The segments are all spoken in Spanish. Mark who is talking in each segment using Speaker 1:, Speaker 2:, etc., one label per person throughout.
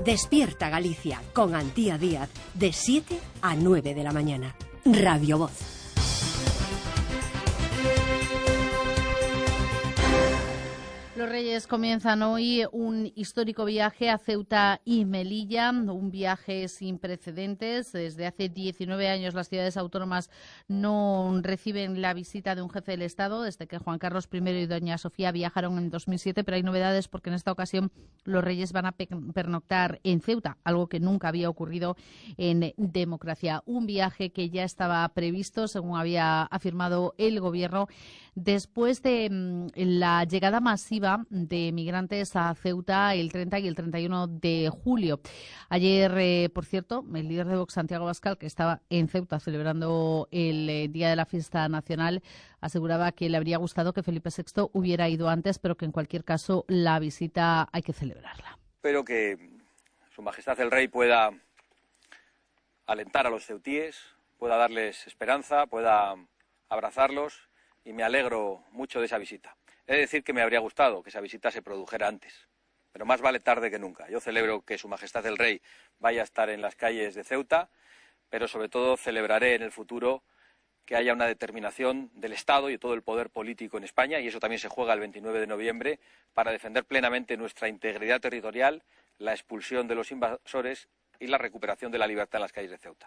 Speaker 1: Despierta Galicia con Antía Díaz de 7 a 9 de la mañana. Radio Voz.
Speaker 2: Los Reyes comienzan hoy un histórico viaje a Ceuta y Melilla, un viaje sin precedentes. Desde hace 19 años las ciudades autónomas no reciben la visita de un jefe del Estado, desde que Juan Carlos I y doña Sofía viajaron en 2007, pero hay novedades porque en esta ocasión los Reyes van a pernoctar en Ceuta, algo que nunca había ocurrido en democracia. Un viaje que ya estaba previsto, según había afirmado el Gobierno, después de la llegada masiva de migrantes a Ceuta el 30 y el 31 de julio. Ayer, por cierto, el líder de Vox, Santiago Abascal, que estaba en Ceuta celebrando el Día de la Fiesta Nacional, aseguraba que le habría gustado que Felipe VI hubiera ido antes, pero que en cualquier caso la visita hay que celebrarla.
Speaker 3: Espero que Su Majestad el Rey pueda alentar a los ceutíes, pueda darles esperanza, pueda abrazarlos, y me alegro mucho de esa visita. He de decir que me habría gustado que esa visita se produjera antes, pero más vale tarde que nunca. Yo celebro que Su Majestad el Rey vaya a estar en las calles de Ceuta, pero sobre todo celebraré en el futuro que haya una determinación del Estado y de todo el poder político en España, y eso también se juega el 29 de noviembre, para defender plenamente nuestra integridad territorial, la expulsión de los invasores y la recuperación de la libertad en las calles de Ceuta.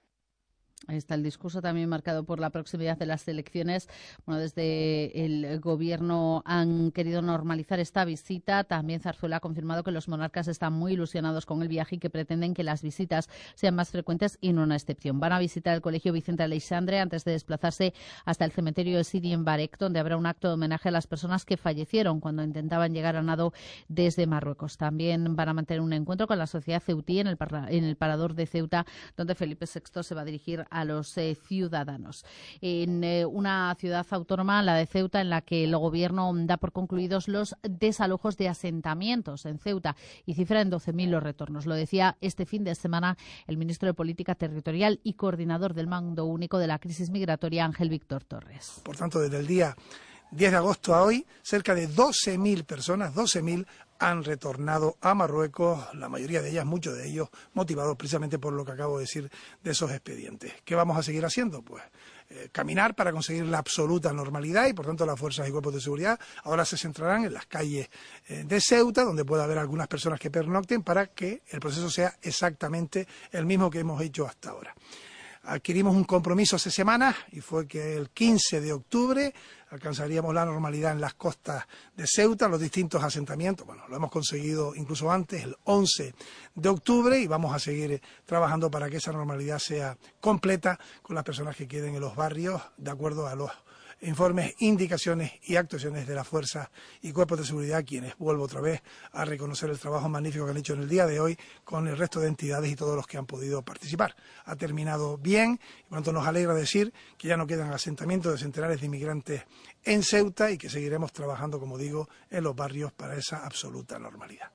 Speaker 2: Ahí está el discurso también marcado por la proximidad de las elecciones. Bueno, desde el Gobierno han querido normalizar esta visita. También Zarzuela ha confirmado que los monarcas están muy ilusionados con el viaje y que pretenden que las visitas sean más frecuentes y no una excepción. Van a visitar el Colegio Vicente Aleixandre antes de desplazarse hasta el cementerio de Sidi en Barec, donde habrá un acto de homenaje a las personas que fallecieron cuando intentaban llegar a nado desde Marruecos. También van a mantener un encuentro con la sociedad ceutí en el Parador de Ceuta, donde Felipe VI se va a dirigir a los ciudadanos. En una ciudad autónoma, la de Ceuta, en la que el Gobierno da por concluidos los desalojos de asentamientos en Ceuta y cifra en 12.000 los retornos. Lo decía este fin de semana el ministro de Política Territorial y coordinador del Mando Único de la Crisis Migratoria, Ángel Víctor Torres.
Speaker 4: Por tanto, desde el día 10 de agosto a hoy, cerca de 12.000 personas, 12.000, han retornado a Marruecos, la mayoría de ellas, muchos de ellos, motivados precisamente por lo que acabo de decir de esos expedientes. ¿Qué vamos a seguir haciendo? Pues caminar para conseguir la absoluta normalidad, y por tanto las fuerzas y cuerpos de seguridad ahora se centrarán en las calles de Ceuta, donde pueda haber algunas personas que pernocten, para que el proceso sea exactamente el mismo que hemos hecho hasta ahora. Adquirimos un compromiso hace semanas y fue que el 15 de octubre alcanzaríamos la normalidad en las costas de Ceuta, los distintos asentamientos. Bueno, lo hemos conseguido incluso antes, el 11 de octubre, y vamos a seguir trabajando para que esa normalidad sea completa con las personas que queden en los barrios, de acuerdo a los informes, indicaciones y actuaciones de las fuerzas y cuerpos de seguridad, quienes, vuelvo otra vez a reconocer el trabajo magnífico que han hecho en el día de hoy con el resto de entidades y todos los que han podido participar. Ha terminado bien, y por lo tanto nos alegra decir que ya no quedan asentamientos de centenares de inmigrantes en Ceuta y que seguiremos trabajando, como digo, en los barrios para esa absoluta normalidad.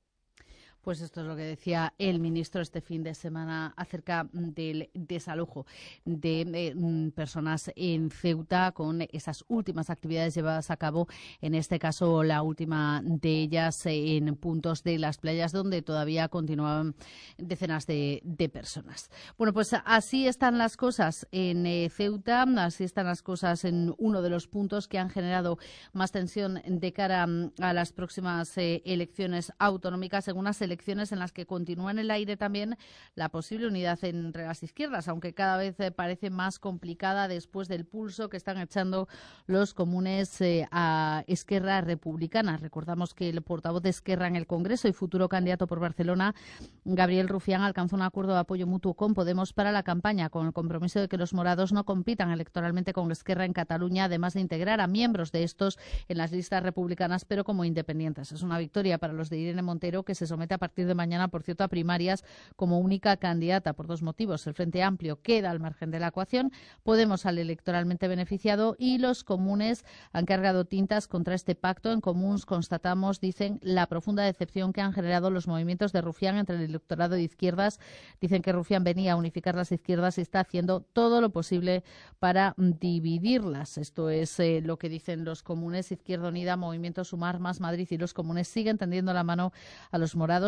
Speaker 2: Pues esto es lo que decía el ministro este fin de semana acerca del desalojo de personas en Ceuta, con esas últimas actividades llevadas a cabo, en este caso la última de ellas en puntos de las playas donde todavía continuaban decenas de personas. Bueno, pues así están las cosas en Ceuta, así están las cosas en uno de los puntos que han generado más tensión de cara a las próximas elecciones autonómicas, en unas elecciones en las que continúa en el aire también la posible unidad entre las izquierdas, aunque cada vez parece más complicada después del pulso que están echando los comunes a Esquerra Republicana. Recordamos que el portavoz de Esquerra en el Congreso y futuro candidato por Barcelona, Gabriel Rufián, alcanzó un acuerdo de apoyo mutuo con Podemos para la campaña, con el compromiso de que los morados no compitan electoralmente con Esquerra en Cataluña, además de integrar a miembros de estos en las listas republicanas, pero como independientes. Es una victoria para los de Irene Montero, que se somete a partir de mañana, por cierto, a primarias como única candidata, por dos motivos. El Frente Amplio queda al margen de la ecuación, Podemos sale electoralmente beneficiado y los comunes han cargado tintas contra este pacto. En Comuns constatamos, dicen, la profunda decepción que han generado los movimientos de Rufián entre el electorado de izquierdas. Dicen que Rufián venía a unificar las izquierdas y está haciendo todo lo posible para dividirlas. Esto es lo que dicen los comunes. Izquierda Unida, Movimiento Sumar, Más Madrid y los comunes siguen tendiendo la mano a los morados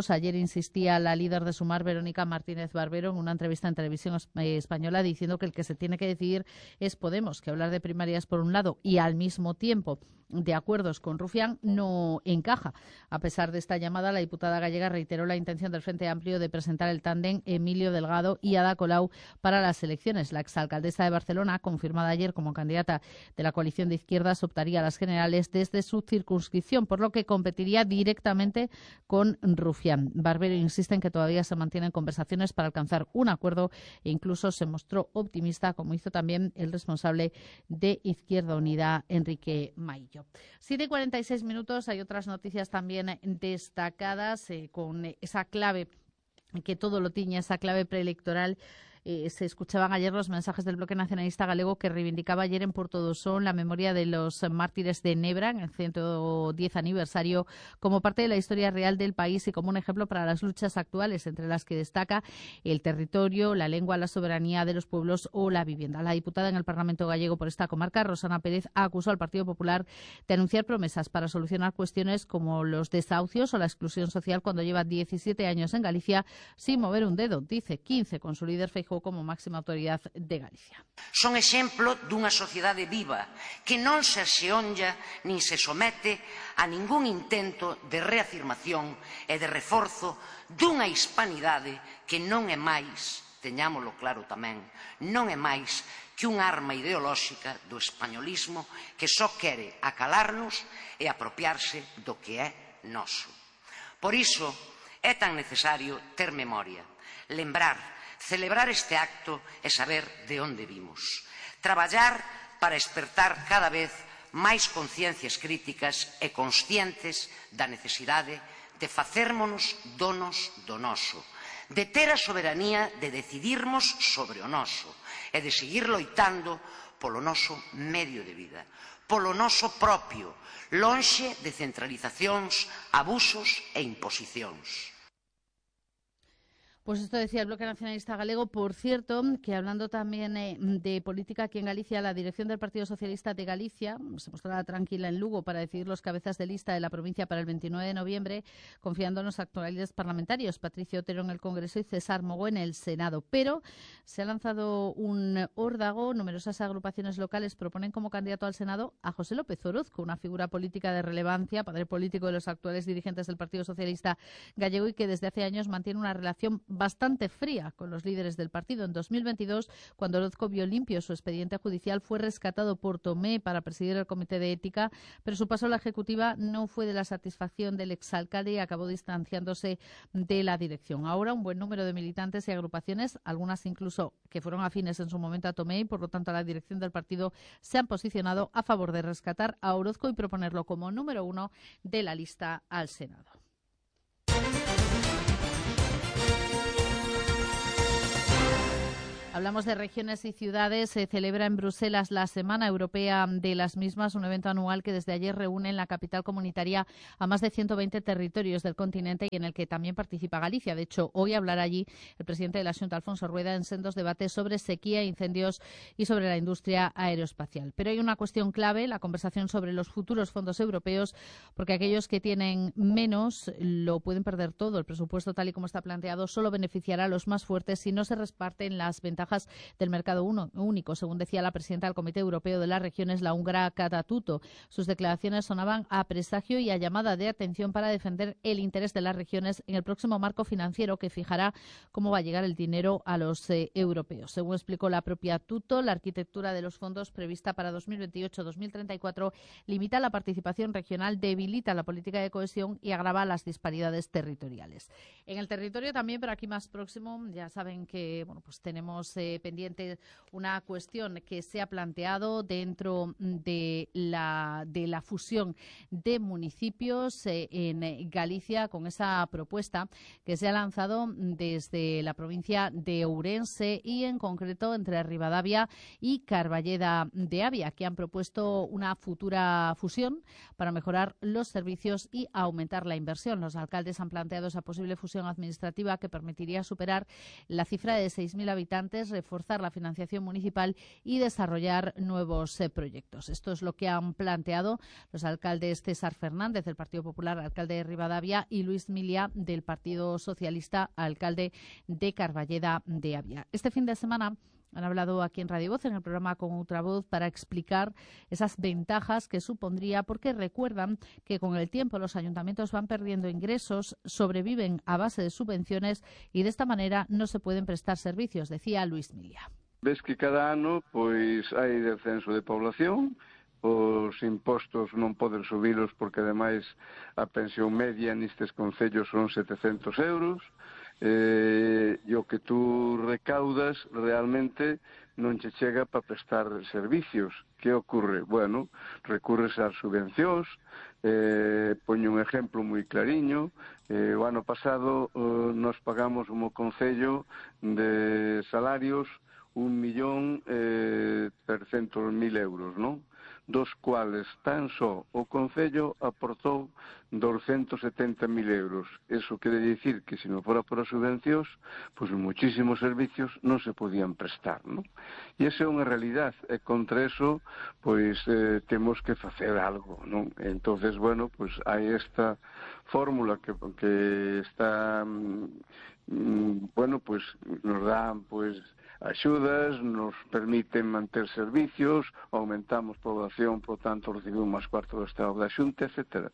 Speaker 2: Podemos. Ayer insistía la líder de Sumar, Verónica Martínez Barbero, en una entrevista en Televisión Española, diciendo que el que se tiene que decidir es Podemos, que hablar de primarias por un lado y al mismo tiempo de acuerdos con Rufián no encaja. A pesar de esta llamada, la diputada gallega reiteró la intención del Frente Amplio de presentar el tándem Emilio Delgado y Ada Colau para las elecciones. La exalcaldesa de Barcelona, confirmada ayer como candidata de la coalición de izquierdas, optaría a las generales desde su circunscripción, por lo que competiría directamente con Rufián. Barbero insiste en que todavía se mantienen conversaciones para alcanzar un acuerdo e incluso se mostró optimista, como hizo también el responsable de Izquierda Unida, Enrique Maillo. 7:46 minutos. Hay otras noticias también destacadas con esa clave que todo lo tiñe, esa clave preelectoral. Se escuchaban ayer los mensajes del Bloque Nacionalista Galego, que reivindicaba ayer en Porto do Son la memoria de los mártires de Nebra en el 110 aniversario como parte de la historia real del país y como un ejemplo para las luchas actuales, entre las que destaca el territorio, la lengua, la soberanía de los pueblos o la vivienda. La diputada en el Parlamento gallego por esta comarca, Rosana Pérez, acusó al Partido Popular de anunciar promesas para solucionar cuestiones como los desahucios o la exclusión social cuando lleva 17 años en Galicia sin mover un dedo. Dice 15 con su líder Feijóo como máxima autoridad de Galicia.
Speaker 5: Son exemplo dunha sociedade viva que non se xeonlla nin se somete a ningún intento de reafirmación e de reforzo dunha hispanidade que non é máis, teñámolo claro tamén, non é máis que unha arma ideolóxica do españolismo que só quere acalarnos e apropiarse do que é noso. Por iso é tan necesario ter memoria, lembrar, celebrar este acto e saber de onde vimos. Traballar para espertar cada vez máis conciencias críticas e conscientes da necesidade de facérmonos donos do noso, de ter a soberanía de decidirmos sobre o noso e de seguir loitando polo noso medio de vida, polo noso propio, lonxe de centralizacións, abusos e imposicións.
Speaker 2: Pues esto decía el Bloque Nacionalista Galego. Por cierto, que hablando también de política aquí en Galicia, la dirección del Partido Socialista de Galicia se mostrará tranquila en Lugo para decidir los cabezas de lista de la provincia para el 29 de noviembre, confiando en los actuales parlamentarios, Patricio Otero en el Congreso y César Mogo en el Senado. Pero se ha lanzado un órdago. Numerosas agrupaciones locales proponen como candidato al Senado a José López Orozco, una figura política de relevancia, padre político de los actuales dirigentes del Partido Socialista Gallego y que desde hace años mantiene una relación bastante fría con los líderes del partido. En 2022, cuando Orozco vio limpio su expediente judicial, fue rescatado por Tomé para presidir el Comité de Ética, pero su paso a la Ejecutiva no fue de la satisfacción del exalcalde y acabó distanciándose de la dirección. Ahora, un buen número de militantes y agrupaciones, algunas incluso que fueron afines en su momento a Tomé y por lo tanto a la dirección del partido, se han posicionado a favor de rescatar a Orozco y proponerlo como número 1 de la lista al Senado. Hablamos de regiones y ciudades. Se celebra en Bruselas la Semana Europea de las mismas, un evento anual que desde ayer reúne en la capital comunitaria a más de 120 territorios del continente y en el que también participa Galicia. De hecho, hoy hablará allí el presidente de la Xunta, Alfonso Rueda, en sendos debates sobre sequía, incendios y sobre la industria aeroespacial. Pero hay una cuestión clave, la conversación sobre los futuros fondos europeos, porque aquellos que tienen menos lo pueden perder todo. El presupuesto, tal y como está planteado, solo beneficiará a los más fuertes si no se reparten las ventajas del mercado único, según decía la presidenta del Comité Europeo de las Regiones, la húngara Kata Tuto. Sus declaraciones sonaban a presagio y a llamada de atención para defender el interés de las regiones en el próximo marco financiero que fijará cómo va a llegar el dinero a los europeos. Según explicó la propia Tuto, la arquitectura de los fondos prevista para 2028-2034 limita la participación regional, debilita la política de cohesión y agrava las disparidades territoriales. En el territorio también, pero aquí más próximo, ya saben que pues tenemos pendiente una cuestión que se ha planteado dentro de la fusión de municipios en Galicia, con esa propuesta que se ha lanzado desde la provincia de Ourense y en concreto entre Ribadavia y Carballeda de Avia, que han propuesto una futura fusión para mejorar los servicios y aumentar la inversión. Los alcaldes han planteado esa posible fusión administrativa que permitiría superar la cifra de 6.000 habitantes existentes, reforzar la financiación municipal y desarrollar nuevos proyectos. Esto es lo que han planteado los alcaldes César Fernández, del Partido Popular, alcalde de Ribadavia, y Luis Milia, del Partido Socialista, alcalde de Carballeda de Avia. Este fin de semana han hablado aquí en Radio Voz, en el programa Con Outra Voz, para explicar esas ventajas que supondría, porque recuerdan que con el tiempo los ayuntamientos van perdiendo ingresos, sobreviven a base de subvenciones y de esta manera no se pueden prestar servicios, decía Luis Milia.
Speaker 6: Ves que cada ano pois hai descenso de población, os impostos non poden subilos porque ademais a pensión media nestes concellos son 700 euros, e o que tú recaudas realmente non che chega para prestar servicios. Que ocorre? Bueno, recurres ás subvencións. Poño un exemplo moi clariño. O ano pasado nos pagamos como concello de salarios 1.300.000 euros, non? Dos cuales tan só o concello aportou 270.000 euros. Eso quere dicir que se non fora por as subvencións, pois muchísimos servicios non se podían prestar, non? E esa é unha realidade, e contra eso pois temos que facer algo, non? Entonces, bueno, pois hai esta fórmula que está bueno, pois nos dan pois axudas, nos permiten manter servicios, aumentamos población, por tanto recibimos máis cuarto do Estado da Xunta, etcétera.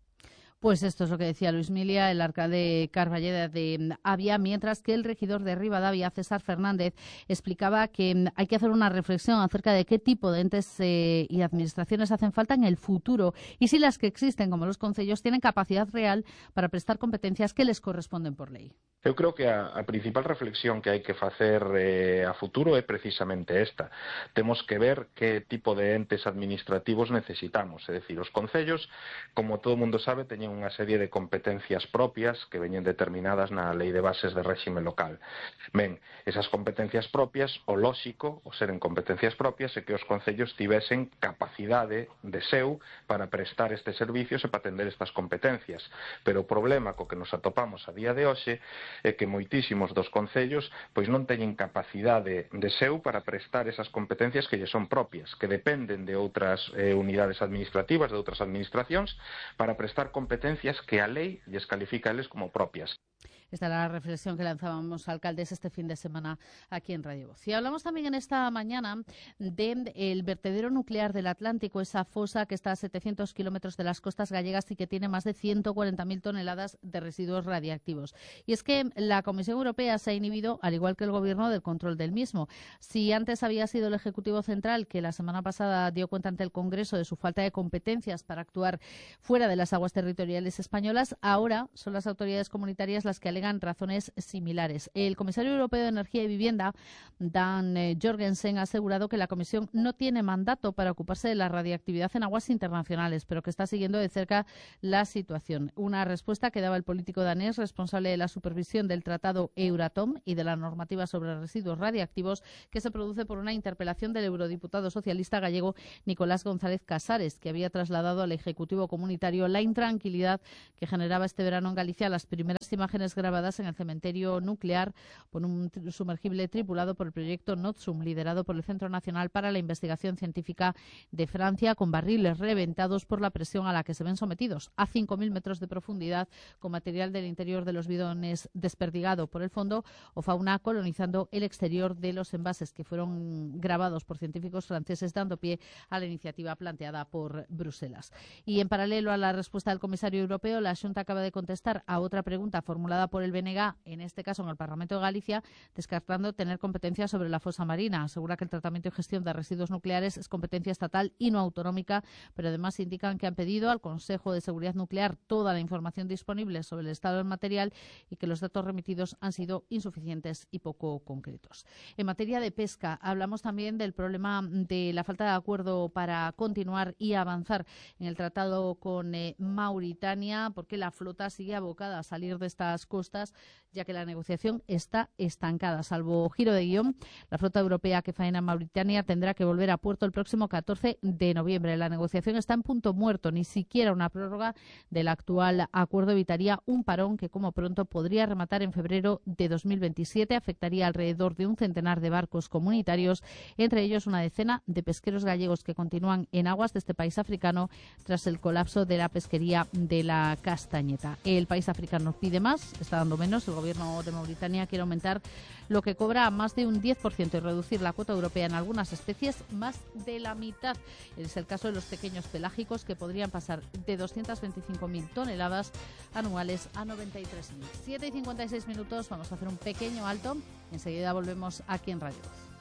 Speaker 2: Pues esto es lo que decía Luis Milia, el alcalde de Carballeda de Avia, mientras que el regidor de Ribadavia, César Fernández, explicaba que hay que hacer una reflexión acerca de qué tipo de entes y administraciones hacen falta en el futuro y si las que existen, como los concellos, tienen capacidad real para prestar competencias que les corresponden por lei.
Speaker 7: Eu creo que a principal reflexión que hai que facer a futuro é precisamente esta. Temos que ver que tipo de entes administrativos necesitamos. É dicir, os concellos, como todo o mundo sabe, teñen unha serie de competencias propias que veñen determinadas na Lei de Bases de Réxime Local. Ben, esas competencias propias, o lóxico, o seren competencias propias, é que os concellos tivesen capacidade de seu para prestar estes servicios e para atender estas competencias. Pero o problema co que nos atopamos a día de hoxe é que moitísimos dos concellos pois non teñen capacidade de seu para prestar esas competencias que lle son propias, que dependen de outras unidades administrativas, de outras administracións, para prestar competencias que a lei lles califica a eles como propias.
Speaker 2: Esta era la reflexión que lanzábamos alcaldes este fin de semana aquí en Radio Voz. Y hablamos también en esta mañana del vertedero nuclear del Atlántico, esa fosa que está a 700 kilómetros de las costas gallegas y que tiene más de 140.000 toneladas de residuos radiactivos. Y es que la Comisión Europea se ha inhibido, al igual que el Gobierno, del control del mismo. Si antes había sido el Ejecutivo Central, que la semana pasada dio cuenta ante el Congreso de su falta de competencias para actuar fuera de las aguas territoriales españolas, ahora son las autoridades comunitarias las que alegan razones similares. El comisario europeo de Energía y Vivienda, Dan Jorgensen, ha asegurado que la Comisión no tiene mandato para ocuparse de la radiactividad en aguas internacionales, pero que está siguiendo de cerca la situación. Una respuesta que daba el político danés responsable de la supervisión del Tratado Euratom y de la normativa sobre residuos radiactivos, que se produce por una interpelación del eurodiputado socialista gallego Nicolás González Casares, que había trasladado al Ejecutivo Comunitario la intranquilidad que generaba este verano en Galicia las primeras imágenes grabadas en el cementerio nuclear por un sumergible tripulado por el proyecto Notsum, liderado por el Centro Nacional para la Investigación Científica de Francia, con barriles reventados por la presión a la que se ven sometidos, a 5.000 metros de profundidad, con material del interior de los bidones desperdigado por el fondo o fauna colonizando el exterior de los envases, que fueron grabados por científicos franceses, dando pie a la iniciativa planteada por Bruselas. Y en paralelo a la respuesta del comisario europeo, la Xunta acaba de contestar a otra pregunta formulada por el BNG, en este caso en el Parlamento de Galicia, descartando tener competencia sobre la fosa marina. Asegura que el tratamiento y gestión de residuos nucleares es competencia estatal y no autonómica, pero además indican que han pedido al Consejo de Seguridad Nuclear toda la información disponible sobre el estado del material y que los datos remitidos han sido insuficientes y poco concretos. En materia de pesca, hablamos también del problema de la falta de acuerdo para continuar y avanzar en el tratado con Mauritania, porque la flota sigue abocada a salir de estas costas, ya que la negociación está estancada. Salvo giro de guión, la flota europea que faena en Mauritania tendrá que volver a puerto el próximo 14 de noviembre. La negociación está en punto muerto. Ni siquiera una prórroga del actual acuerdo evitaría un parón que, como pronto, podría rematar en febrero de 2027. Afectaría alrededor de un centenar de barcos comunitarios, entre ellos una decena de pesqueros gallegos que continúan en aguas de este país africano tras el colapso de la pesquería de la castañeta. El país africano pide más, está dando menos. El gobierno de Mauritania quiere aumentar lo que cobra a más de un 10% y reducir la cuota europea en algunas especies más de la mitad. Es el caso de los pequeños pelágicos, que podrían pasar de 225.000 toneladas anuales a 93.000. 7:56 minutos, vamos a hacer un pequeño alto. Enseguida volvemos aquí en Radio.